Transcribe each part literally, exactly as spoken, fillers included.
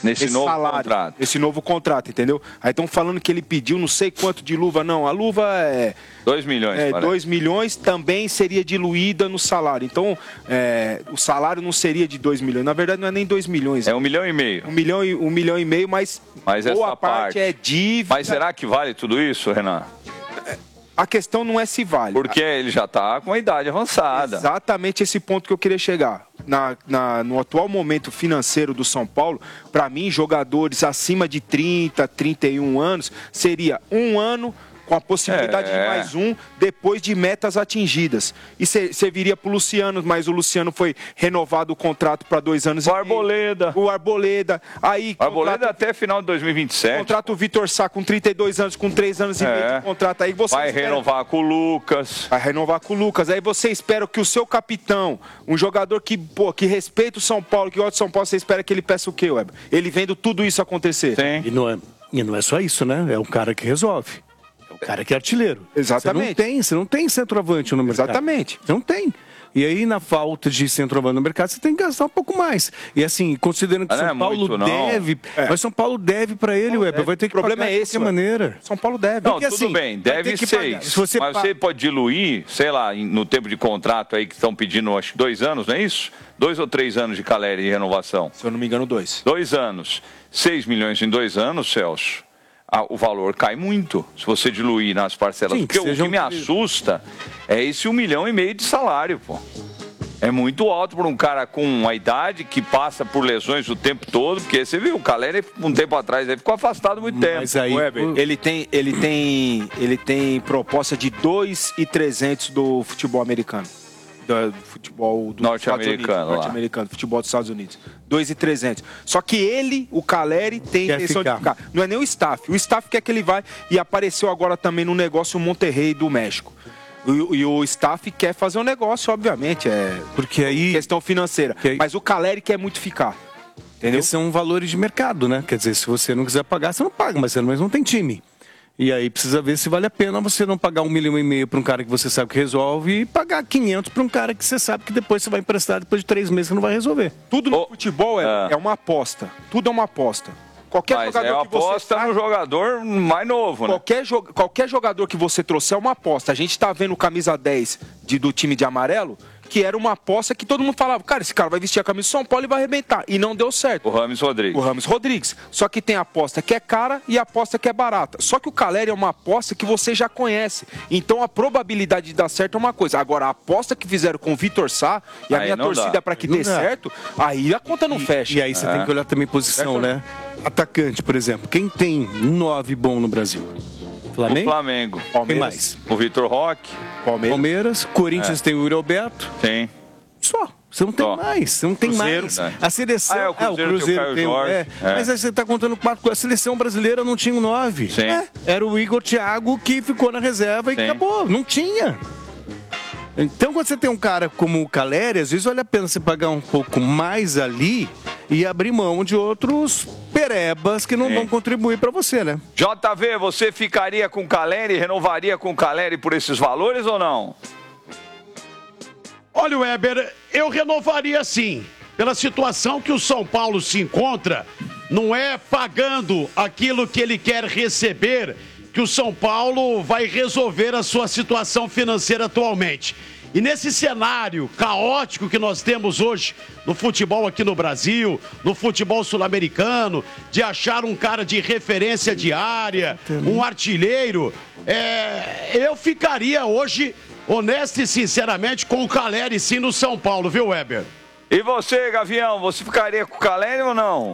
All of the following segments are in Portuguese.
Nesse esse novo salário, contrato. esse novo contrato, entendeu? Aí estão falando que ele pediu não sei quanto de luva. Não, a luva é... dois milhões, É, parece. dois milhões também seria diluída no salário. Então, é, o salário não seria de dois milhões. Na verdade, não é nem dois milhões. É um milhão e meio. Um milhão e, um milhão e meio, mas, Mas boa essa parte, parte é dívida. Mas será que vale tudo isso, Renan? A questão não é se vale. Porque ele já está com a idade avançada. Exatamente esse ponto que eu queria chegar. Na, na, no atual momento financeiro do São Paulo, para mim, jogadores acima de trinta, trinta e um anos, seria um ano com a possibilidade É. de mais um, depois de metas atingidas. E serviria para o Luciano, mas o Luciano foi renovado o contrato para dois anos O e meio. Arboleda. O Arboleda. Aí, O Arboleda contrato, até final de dois mil e vinte e sete. contrato o Vitor Sá com trinta e dois anos, com três anos e É. meio de contrato. Aí você Vai espera- renovar com o Lucas. Vai renovar com o Lucas. Aí você espera que o seu capitão, um jogador que, pô, que respeita o São Paulo, que gosta de São Paulo, você espera que ele peça o quê, Weber? Ele vendo tudo isso acontecer. Sim. E não, é, e não é só isso, né? É um cara que resolve. É um cara que é artilheiro. Exatamente. Você não tem, você não tem centroavante no mercado. Exatamente. Você não tem. E aí, na falta de centroavante no mercado, você tem que gastar um pouco mais. E assim, considerando que Ah, não São é Paulo muito, não. deve... É. Mas São Paulo deve pra ele, Weber. Vai ter que O problema pagar é esse, de qualquer Weber. maneira. São Paulo deve. Não, Porque, tudo assim, bem, vai deve ter que seis. pagar. Se você Mas pa- você pode diluir, sei lá, em- no tempo de contrato aí que estão pedindo, acho que dois anos, não é isso? Dois ou três anos de Caleri de renovação. Se eu não me engano, dois. Dois anos. Seis milhões em dois anos, Celso. Ah, o valor cai muito se você diluir nas parcelas. Sim, Porque que o que sejam- me assusta é esse um milhão e meio de salário, pô. É muito alto para um cara com uma idade que passa por lesões o tempo todo, porque você viu, o Caleri, um tempo atrás, aí ficou afastado muito tempo. Mas aí... Weber, ele tem, ele tem, ele tem proposta de dois mil e trezentos do futebol americano. Do futebol do Norte-americano lá. Norte-americano, futebol dos Estados Unidos. dois mil e trezentos. Só que ele, o Caleri, tem Quer intenção ficar. de ficar. Não é nem o staff. O staff quer que ele vai e apareceu agora também no negócio Monterrey do México. E, e o staff quer fazer um negócio, obviamente, é Porque aí... questão financeira. Que aí- Mas o Caleri quer muito ficar. Entendeu? Esses são valores de mercado, né? Quer dizer, se você não quiser pagar, você não paga, mas você não, mas não tem time. E aí precisa ver se vale a pena você não pagar um milhão e meio para um cara que você sabe que resolve e pagar quinhentos para um cara que você sabe que depois você vai emprestar depois de três meses que não vai resolver. Tudo no Ô, futebol é, ah. é uma aposta. Tudo é uma aposta. Qualquer Mas é jogador uma que você aposta traz- no jogador mais novo, né? Qualquer, jo- qualquer jogador que você trouxer é uma aposta. A gente tá vendo o camisa dez de, do time de amarelo, que era uma aposta que todo mundo falava, cara, esse cara vai vestir a camisa do São Paulo e vai arrebentar. E não deu certo. O Rames Rodrigues. O Rames Rodrigues. Só que tem a aposta que é cara e a aposta que é barata. Só que o Caleri é uma aposta que você já conhece. Então a probabilidade de dar certo é uma coisa. Agora, a aposta que fizeram com o Vitor Sá e a Aí minha não torcida dá. para que Não dê dá. certo, aí a conta não fecha. E aí você tem que olhar também posição, Certo? né? Atacante, por exemplo. Quem tem nove bom no Brasil? O Flamengo? Flamengo. Quem mais? O Vitor Roque. Palmeiras. Palmeiras. Corinthians tem o Yuri Alberto. Tem. Só. Você não tem Só. mais, você não tem Cruzeiro, mais. né? A seleção. Ah, é, o Cruzeiro tem o Caio tem o- Jorge. é. É. Mas aí você está contando quatro. A seleção brasileira não tinha um nove. Sim. É, era o Igor Thiago que ficou na reserva e Sim. acabou. Não tinha. Então, quando você tem um cara como o Caleri, às vezes vale a pena você pagar um pouco mais ali e abrir mão de outros perebas que não Sim. vão contribuir para você, né? J V, você ficaria com o Caleri, renovaria com o Caleri por esses valores ou não? Olha, Weber, eu renovaria sim. Pela situação que o São Paulo se encontra, não é pagando aquilo que ele quer receber que o São Paulo vai resolver a sua situação financeira atualmente. E nesse cenário caótico que nós temos hoje no futebol aqui no Brasil, no futebol sul-americano, de achar um cara de referência diária, um artilheiro, é, eu ficaria hoje, honesto e sinceramente, com o Caleri sim no São Paulo, viu, Weber? E você, Gavião, você ficaria com o Caleri ou não?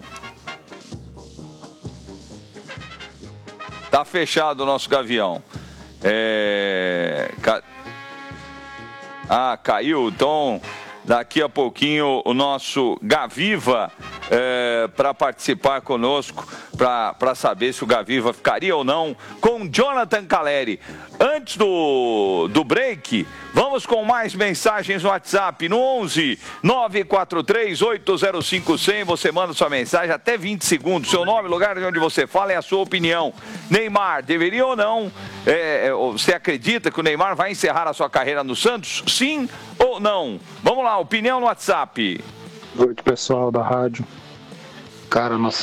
Tá fechado o nosso Gavião. É... Ca... Ah, caiu. Então, daqui a pouquinho o nosso Gaviva é, para participar conosco, para saber se o Gaviva ficaria ou não com Jonathan Caleri. Antes do, do break, vamos com mais mensagens no WhatsApp no onze nove quatro três oito zero cinco zero zero. Você manda sua mensagem até vinte segundos. Seu nome, lugar de onde você fala e a sua opinião. Neymar, deveria ou não? É, você acredita que o Neymar vai encerrar a sua carreira no Santos? Sim ou não? Vamos lá, opinião no WhatsApp. Boa noite, pessoal da rádio. Cara, nossa